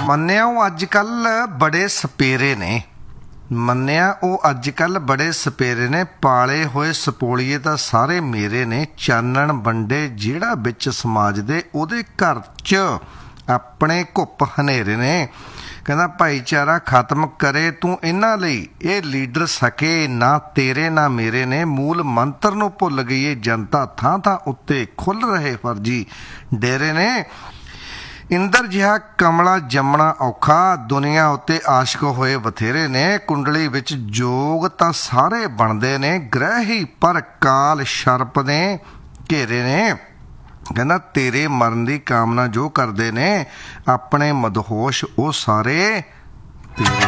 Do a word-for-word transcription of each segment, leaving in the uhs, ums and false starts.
ਮੰਨਿਆ ਉਹ ਅੱਜ ਕੱਲ ਬੜੇ ਸਪੇਰੇ ਨੇ ਮੰਨਿਆ ਉਹ ਅੱਜ ਕੱਲ ਬੜੇ ਸਪੇਰੇ ਨੇ ਪਾਲੇ ਹੋਏ ਸਪੋਲੀਏ ਤਾਂ ਸਾਰੇ ਮੇਰੇ ਨੇ ਚਾਨਣ ਵੰਡੇ ਜਿਹੜਾ ਵਿੱਚ ਸਮਾਜ ਦੇ ਉਹਦੇ ਘਰ 'ਚ ਆਪਣੇ ਘੁੱਪ ਹਨੇਰੇ ਨੇ ਕਹਿੰਦਾ ਭਾਈਚਾਰਾ ਖਤਮ ਕਰੇ ਤੂੰ ਇਹਨਾਂ ਲਈ ਇਹ ਲੀਡਰ ਸਕੇ ਨਾ ਤੇਰੇ ਨਾ ਮੇਰੇ ਨੇ ਮੂਲ ਮੰਤਰ ਨੂੰ ਭੁੱਲ ਗਈ ਇਹ ਜਨਤਾ ਥਾਂ ਥਾਂ ਉੱਤੇ ਖੁੱਲ ਰਹੇ ਫਰਜੀ ਡੇਰੇ ਨੇ ਇੰਦਰ ਜਿਹਾ ਕਮਲਾ ਜੰਮਣਾ ਔਖਾ ਦੁਨੀਆ ਉੱਤੇ ਆਸ਼ਕ ਹੋਏ ਬਥੇਰੇ ਨੇ ਕੁੰਡਲੀ ਵਿੱਚ ਜੋਗ ਤਾਂ ਸਾਰੇ ਬਣਦੇ ਨੇ ਗ੍ਰਹਿ ਪਰ ਕਾਲ ਸ਼ਰਪ ਨੇ ਘੇਰੇ ਨੇ ਕਹਿੰਦਾ ਤੇਰੇ ਮਰਨ ਦੀ ਕਾਮਨਾ ਜੋ ਕਰਦੇ ਨੇ ਆਪਣੇ ਮਦਹੋਸ਼ ਉਹ ਸਾਰੇ ਤੇਰੇ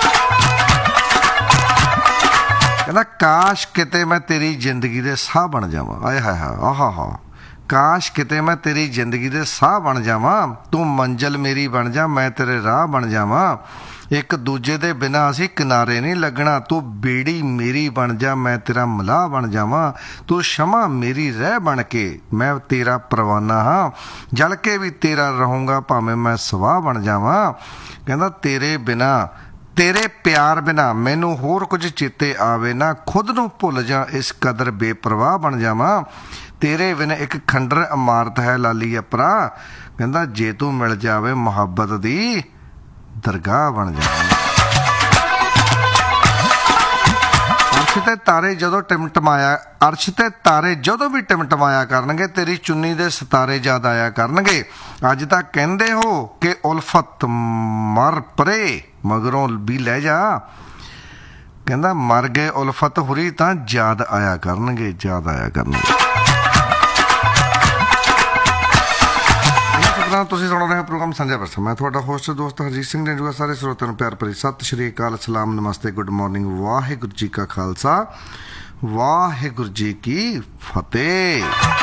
ਕਹਿੰਦਾ ਕਾਸ਼ ਕਿਤੇ ਮੈਂ ਤੇਰੀ ਜ਼ਿੰਦਗੀ ਦੇ ਸਾਹ ਬਣ ਜਾਵਾਂ ਆਏ ਹਾਏ ਹਾਏ ਆਹਾ ਹਾ ਕਾਸ਼ ਕਿਤੇ ਮੈਂ ਤੇਰੀ ਜ਼ਿੰਦਗੀ ਦੇ ਸਾਹ ਬਣ ਜਾਵਾਂ ਤੂੰ ਮੰਜ਼ਿਲ ਮੇਰੀ ਬਣ ਜਾ ਮੈਂ ਤੇਰੇ ਰਾਹ ਬਣ ਜਾਵਾਂ ਇੱਕ ਦੂਜੇ ਦੇ ਬਿਨਾਂ ਅਸੀਂ ਕਿਨਾਰੇ ਨਹੀਂ ਲੱਗਣਾ ਤੂੰ ਬੇੜੀ ਮੇਰੀ ਬਣ ਜਾ ਮੈਂ ਤੇਰਾ ਮਲਾਹ ਬਣ ਜਾਵਾਂ ਤੂੰ ਸ਼ਮਾ ਮੇਰੀ ਰਹਿ ਬਣ ਕੇ ਮੈਂ ਤੇਰਾ ਪਰਵਾਨਾ ਹਾਂ ਜਲ ਕੇ ਵੀ ਤੇਰਾ ਰਹੂੰਗਾ ਭਾਵੇਂ ਮੈਂ ਸਵਾਹ ਬਣ ਜਾਵਾਂ ਕਹਿੰਦਾ ਤੇਰੇ ਬਿਨਾਂ ਤੇਰੇ ਪਿਆਰ ਬਿਨਾਂ ਮੈਨੂੰ ਹੋਰ ਕੁਝ ਚੇਤੇ ਆਵੇ ਨਾ ਖੁਦ ਨੂੰ ਭੁੱਲ ਜਾ ਇਸ ਕਦਰ ਬੇਪਰਵਾਹ ਬਣ ਜਾਵਾਂ ਤੇਰੇ ਬਿਨਾਂ ਇੱਕ ਖੰਡਰ ਇਮਾਰਤ ਹੈ ਲਾਲੀ ਅਪਰਾ ਕਹਿੰਦਾ ਜੇ ਤੂੰ ਮਿਲ ਜਾਵੇ ਮੁਹੱਬਤ ਦੀ ਦਰਗਾਹ ਬਣ ਜਾਵੇ ਅਰਸ਼ ਤੇ ਤਾਰੇ ਜਦੋਂ ਟਿਮਟਮਾਇਆ ਅਰਸ਼ ਤੇ ਤਾਰੇ ਜਦੋਂ ਵੀ ਟਿਮਟਮਾਇਆ ਕਰਨਗੇ ਤੇਰੀ ਚੁੰਨੀ ਦੇ ਸਿਤਾਰੇ ਯਾਦ ਆਇਆ ਕਰਨਗੇ ਅੱਜ ਤਾਂ ਕਹਿੰਦੇ ਹੋ ਕਿ ਉਲਫਤ ਮਰ ਪਰੇ ਮਗਰੋਂ ਵੀ ਲੈ ਜਾ ਕਹਿੰਦਾ ਮਰ ਗਏ ਉਲਫਤ ਹੁਰੀ ਤਾਂ ਯਾਦ ਆਇਆ ਕਰਨਗੇ ਯਾਦ ਆਇਆ ਕਰਨਗੇ ਤੁਸੀਂ ਸੁਣ ਰਹੇ ਹੋ ਪ੍ਰੋਗਰਾਮ ਸਾਂਝਾ ਵਿਰਸਾ ਮੈਂ ਤੁਹਾਡਾ ਹੋਸਟ ਦੋਸਤ ਹਰਜੀਤ ਸਿੰਘ ਨੇ ਸਾਰੇ ਸਰੋਤਿਆਂ ਨੂੰ ਪਿਆਰ ਭਰੀ ਸਤਿ ਸ਼੍ਰੀ ਅਕਾਲ ਸਲਾਮ ਨਮਸਤੇ ਗੁੱਡ ਮਾਰਨਿੰਗ ਵਾਹਿਗੁਰੂ ਜੀ ਕਾ ਖਾਲਸਾ ਵਾਹਿਗੁਰੂ ਜੀ ਕੀ ਫਤਿਹ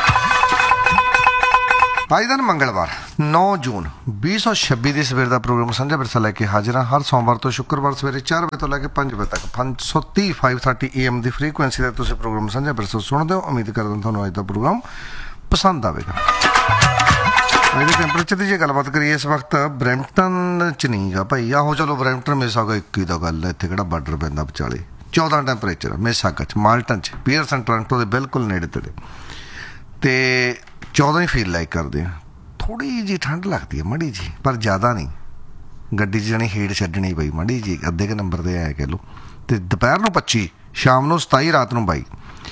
ਅੱਜ ਦਿਨ ਮੰਗਲਵਾਰ ਨੌ ਜੂਨ ਵੀਹ ਸੌ ਛੱਬੀ ਦੀ ਸਵੇਰ ਦਾ ਪ੍ਰੋਗਰਾਮ ਸਾਂਝਾ ਵਿਰਸਾ ਲੈ ਕੇ ਹਾਜ਼ਰ ਹਾਂ ਹਰ ਸੋਮਵਾਰ ਤੋਂ ਸ਼ੁੱਕਰਵਾਰ ਸਵੇਰੇ ਚਾਰ ਵਜੇ ਤੋਂ ਲੈ ਕੇ ਪੰਜ ਵਜੇ ਤੱਕ ਪੰਜ ਸੌ ਤੀਹ five thirty A M the frequency 'ਤੇ ਤੁਸੀਂ ਪ੍ਰੋਗਰਾਮ ਸਾਂਝਾ ਵਿਰਸਾ ਸੁਣਦੇ ਹੋ ਉਮੀਦ ਕਰਦਾ ਤੁਹਾਨੂੰ ਅੱਜ ਦਾ ਪ੍ਰੋਗਰਾਮ ਪਸੰਦ ਆਵੇਗਾ ਇਹਦੇ ਟੈਂਪਰੇਚਰ ਦੀ ਜੇ ਗੱਲਬਾਤ ਕਰੀਏ ਇਸ ਵਕਤ ਬਰੈਂਪਟਨ 'ਚ ਨਹੀਂ ਗਾ ਭਾਈ ਆਹੋ ਚਲੋ ਬਰੈਂਪਟਨ ਮਿਸਾਗਾ ਇੱਕੀ ਦਾ ਗੱਲ ਹੈ ਇੱਥੇ ਕਿਹੜਾ ਬਾਰਡਰ ਪੈਂਦਾ ਵਿਚਾਲੇ ਚੌਦਾਂ ਟੈਂਪਰੇਚਰ ਮਿਸਾਗਾ 'ਚ ਮਾਲਟਨ 'ਚ ਪੀਅਰਸਨ ਟੋਰਾਂਟੋ ਦੇ ਬਿਲਕੁਲ ਨੇੜੇ ਤੇੜੇ ਅਤੇ ਚੌਦਾਂ ਹੀ ਫੀਲ ਲਾਈਕ ਕਰਦੇ ਆ ਥੋੜ੍ਹੀ ਜਿਹੀ ਠੰਡ ਲੱਗਦੀ ਹੈ ਮਾੜੀ ਜੀ ਪਰ ਜ਼ਿਆਦਾ ਨਹੀਂ ਗੱਡੀ 'ਚ ਜਾਣੀ ਹੀਟ ਛੱਡਣੀ ਪਈ ਮਾੜੀ ਜੀ ਅੱਧੇ ਕੁ ਨੰਬਰ 'ਤੇ ਆਇਆ ਕਹਿ ਲਓ ਅਤੇ ਦੁਪਹਿਰ ਨੂੰ ਪੱਚੀ ਸ਼ਾਮ ਨੂੰ ਸਤਾਈ ਰਾਤ ਨੂੰ ਬਾਈ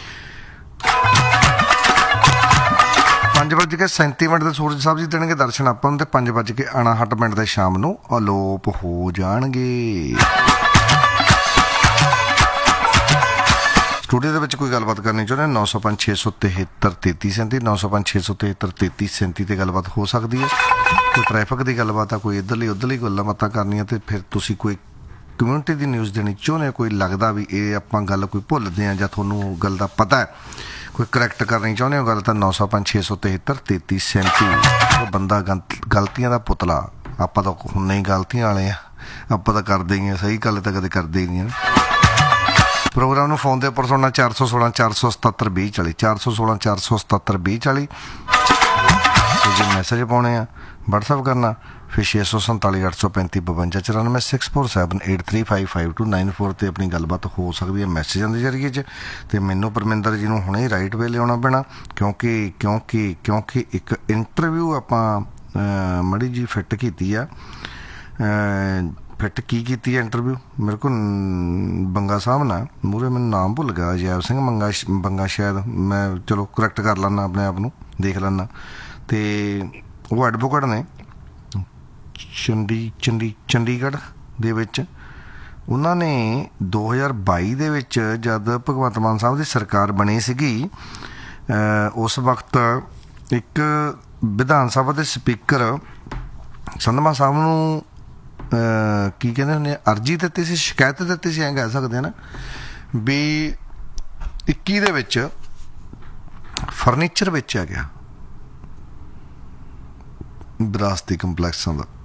ਪੰਜ ਵੱਜ ਕੇ ਸੈਂਤੀ ਮਿੰਟ ਦੇ ਸੂਰਜ ਸਾਹਿਬ ਜੀ ਦੇਣਗੇ ਦਰਸ਼ਨ ਆਪਾਂ ਨੂੰ ਅਤੇ ਪੰਜ ਵੱਜ ਕੇ ਅਣਾਹਠ ਮਿੰਟ ਦੇ ਸ਼ਾਮ ਨੂੰ ਅਲੋਪ ਹੋ ਜਾਣਗੇ ਸਟੂਡੀਓ ਦੇ ਵਿੱਚ ਕੋਈ ਗੱਲਬਾਤ ਕਰਨੀ ਚਾਹੁੰਦੇ ਨੌ ਸੌ ਪੰਜ ਛੇ ਸੌ ਤਿਹੱਤਰ ਤੇਤੀ ਸੈਂਤੀ ਨੌ ਸੌ ਪੰਜ ਛੇ ਸੌ ਤਿਹੱਤਰ ਤੇਤੀ ਸੈਂਤੀ 'ਤੇ ਗੱਲਬਾਤ ਹੋ ਸਕਦੀ ਹੈ ਕੋਈ ਟਰੈਫਿਕ ਦੀ ਗੱਲਬਾਤ ਆ ਕੋਈ ਇੱਧਰਲੀ ਉੱਧਰਲੀ ਗੱਲਾਂ ਬਾਤਾਂ ਕਰਨੀਆਂ ਅਤੇ ਫਿਰ ਤੁਸੀਂ ਕੋਈ ਕਮਿਊਨਿਟੀ ਦੀ ਨਿਊਜ਼ ਦੇਣੀ ਚਾਹੁੰਦੇ ਕੋਈ ਲੱਗਦਾ ਵੀ ਇਹ ਆਪਾਂ ਗੱਲ ਕੋਈ ਭੁੱਲਦੇ ਹਾਂ ਜਾਂ ਤੁਹਾਨੂੰ ਗੱਲ ਦਾ ਪਤਾ ਹੈ ਕੋਈ ਕਰੈਕਟ ਕਰਨੀ ਚਾਹੁੰਦੇ ਹੋ ਗੱਲ ਤਾਂ ਨੌ ਸੌ ਪੰਜ ਛੇ ਸੌ ਤਿਹੱਤਰ ਤੇਤੀ ਸੈਂਤੀ ਉਹ ਬੰਦਾ ਗਲਤੀਆਂ ਦਾ ਪੁਤਲਾ ਆਪਾਂ ਤਾਂ ਹੁਣ ਹੀ ਗਲਤੀਆਂ ਵਾਲੇ ਆ ਆਪਾਂ ਤਾਂ ਕਰਦੇ ਹੀ ਹਾਂ ਸਹੀ ਗੱਲ ਤਾਂ ਕਦੇ ਕਰਦੇ ਹੀ ਨਹੀਂ ਪ੍ਰੋਗਰਾਮ ਨੂੰ ਫੋਨ ਦੇ ਉੱਪਰ ਸੁਣਨਾ ਚਾਰ ਸੌ ਸੋਲਾਂ ਚਾਰ ਸੌ ਸਤੱਤਰ ਵੀਹ ਚਾਲੀ ਚਾਰ ਸੌ ਸੋਲਾਂ ਚਾਰ ਸੌ ਸਤੱਤਰ ਵੀਹ ਚਾਲੀ ਜੇ ਮੈਸੇਜ ਪਾਉਣੇ ਆ ਵਟਸਐਪ ਕਰਨਾ ਫਿਰ ਛੇ ਸੌ ਸੰਤਾਲੀ ਅੱਠ ਸੌ ਪੈਂਤੀ ਬਵੰਜਾ ਚੁਰਾਨਵੇਂ six four seven eight three five five to nine four 'ਤੇ ਆਪਣੀ ਗੱਲਬਾਤ ਹੋ ਸਕਦੀ ਹੈ ਮੈਸੇਜਾਂ ਦੇ ਜ਼ਰੀਏ 'ਚ ਅਤੇ ਮੈਨੂੰ ਪਰਮਿੰਦਰ ਜੀ ਨੂੰ ਹੁਣੇ ਹੀ ਰਾਈਟ ਵੇ ਲਿਆਉਣਾ ਪੈਣਾ ਕਿਉਂਕਿ ਕਿਉਂਕਿ ਕਿਉਂਕਿ ਇੱਕ ਇੰਟਰਵਿਊ ਆਪਾਂ ਮਾੜੀ ਜੀ ਫਿੱਟ ਕੀਤੀ ਆ ਫਿੱਟ ਕੀ ਕੀਤੀ ਹੈ ਇੰਟਰਵਿਊ ਮੇਰੇ ਕੋਲ ਬੰਗਾ ਸਾਹਿਬ ਨਾਲ ਮੂਹਰੇ ਮੈਨੂੰ ਨਾਮ ਭੁੱਲ ਗਿਆ ਅਜੈਬ ਸਿੰਘ ਮੰਗਾ ਬੰਗਾ ਸ਼ਾਇਦ ਮੈਂ ਚਲੋ ਕਰੈਕਟ ਕਰ ਲੈਂਦਾ ਆਪਣੇ ਆਪ ਨੂੰ ਦੇਖ ਲੈਂਦਾ ਅਤੇ ਉਹ ਐਡਵੋਕੇਟ ਨੇ ਚੰਡੀ ਚੰਡੀ ਚੰਡੀਗੜ੍ਹ ਦੇ ਵਿੱਚ ਉਹਨਾਂ ਨੇ ਦੋ ਹਜ਼ਾਰ ਬਾਈ ਦੇ ਵਿੱਚ ਜਦ ਭਗਵੰਤ ਮਾਨ ਸਾਹਿਬ ਦੀ ਸਰਕਾਰ ਬਣੀ ਸੀਗੀ ਉਸ ਵਕਤ ਇੱਕ ਵਿਧਾਨ ਸਭਾ ਦੇ ਸਪੀਕਰ ਸੰਧਮਾ ਸਾਹਿਬ ਨੂੰ ਕੀ ਕਹਿੰਦੇ ਹੁੰਦੇ ਅਰਜੀ ਦਿੱਤੀ ਸੀ ਸ਼ਿਕਾਇਤ ਦਿੱਤੀ ਸੀ ਐਂ ਕਹਿ ਸਕਦੇ ਨਾ ਵੀ ਇੱਕੀ ਦੇ ਵਿੱਚ ਫਰਨੀਚਰ ਵੇਚਿਆ ਗਿਆ ਵਿਰਾਸਤੀ ਕੰਪਲੈਕਸਾਂ ਦਾ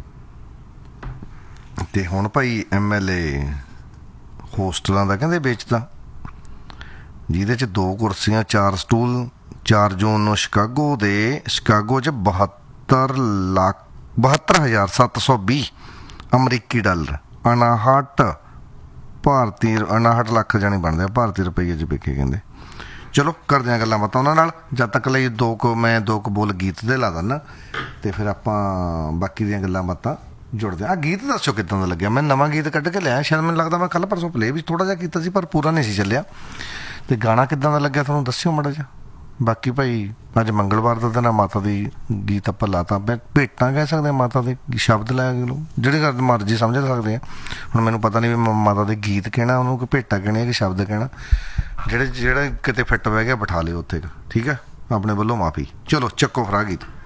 ਅਤੇ ਹੁਣ ਭਾਈ ਐਮ ਐਲ ਏ ਹੋਸਟਲਾਂ ਦਾ ਕਹਿੰਦੇ ਵੇਚਦਾ ਜਿਹਦੇ 'ਚ ਦੋ ਕੁਰਸੀਆਂ ਚਾਰ ਸਟੂਲ ਚਾਰ ਜੂਨ ਨੂੰ ਸ਼ਿਕਾਗੋ ਦੇ ਸ਼ਿਕਾਗੋ 'ਚ ਬਹੱਤਰ ਲੱਖ ਬਹੱਤਰ ਹਜ਼ਾਰ ਸੱਤ ਸੌ ਵੀਹ ਅਮਰੀਕੀ ਡਾਲਰ, ਉਣਾਹਠ ਭਾਰਤੀ ਉਣਾਹਠ ਲੱਖ ਜਾਣੇ ਬਣਦੇ ਆ ਭਾਰਤੀ ਰੁਪਈਏ 'ਚ ਵਿਕੇ ਕਹਿੰਦੇ। ਚਲੋ ਕਰਦੇ ਹਾਂ ਗੱਲਾਂ ਬਾਤਾਂ ਉਹਨਾਂ ਨਾਲ। ਜਦ ਤੱਕ ਲਈ ਦੋ ਕੁ ਮੈਂ ਦੋ ਕੁ ਬੋਲ ਗੀਤ ਦੇ ਲਾ ਦਿੰਦਾ ਅਤੇ ਫਿਰ ਆਪਾਂ ਬਾਕੀ ਦੀਆਂ ਗੱਲਾਂ ਬਾਤਾਂ ਜੁੜਦੇ ਹਾਂ। ਆਹ ਗੀਤ ਦੱਸੋ ਕਿੱਦਾਂ ਦਾ ਲੱਗਿਆ? ਮੈਂ ਨਵਾਂ ਗੀਤ ਕੱਢ ਕੇ ਲਿਆ, ਸ਼ਾਇਦ ਮੈਨੂੰ ਲੱਗਦਾ ਮੈਂ ਕੱਲ੍ਹ ਪਰਸੋਂ ਪਲੇ ਵੀ ਥੋੜ੍ਹਾ ਜਿਹਾ ਕੀਤਾ ਸੀ ਪਰ ਪੂਰਾ ਨਹੀਂ ਸੀ ਚੱਲਿਆ। ਅਤੇ ਗਾਣਾ ਕਿੱਦਾਂ ਦਾ ਲੱਗਿਆ ਤੁਹਾਨੂੰ ਦੱਸਿਓ ਮਾੜਾ ਜਿਹਾ। ਬਾਕੀ ਭਾਈ ਅੱਜ ਮੰਗਲਵਾਰ ਦਾ ਦਿਨ ਆ, ਮਾਤਾ ਦੀ ਗੀਤ ਆਪਾਂ ਲਾਤਾ, ਮੈਂ ਭੇਟਾਂ ਕਹਿ ਸਕਦੇ ਹਾਂ, ਮਾਤਾ ਦੇ ਸ਼ਬਦ ਲੈ ਲਓ ਜਿਹੜੇ ਗੱਲ ਮਰਜ਼ੀ ਸਮਝ ਸਕਦੇ ਆ। ਹੁਣ ਮੈਨੂੰ ਪਤਾ ਨਹੀਂ ਵੀ ਮਾਤਾ ਦੇ ਗੀਤ ਕਹਿਣਾ ਉਹਨੂੰ ਕਿ ਭੇਟਾਂ ਕਹਿਣੀਆਂ ਕਿ ਸ਼ਬਦ ਕਹਿਣਾ, ਜਿਹੜੇ ਜਿਹੜਾ ਕਿਤੇ ਫਿੱਟ ਬਹਿ ਗਿਆ ਬਿਠਾ ਲਿਓ ਉੱਥੇ, ਠੀਕ ਹੈ? ਆਪਣੇ ਵੱਲੋਂ ਮਾਫੀ। ਚਲੋ ਚੱਕੋ ਫਰਾ ਗੀਤ।